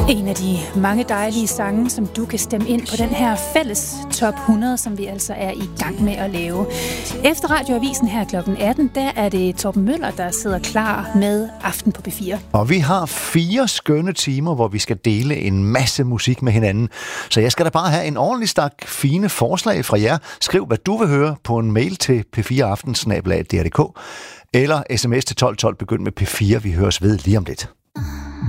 En af de mange dejlige sange, som du kan stemme ind på den her fælles top 100, som vi altså er i gang med at lave. Efter Radioavisen her kl. 18, der er det Torben Møller, der sidder klar med Aften på P4. Og vi har 4 skønne timer, hvor vi skal dele en masse musik med hinanden. Så jeg skal da bare have en ordentlig stak fine forslag fra jer. Skriv, hvad du vil høre på en mail til p4aften@dr.dk eller sms til 1212, begynd med P4. Vi høres ved lige om lidt.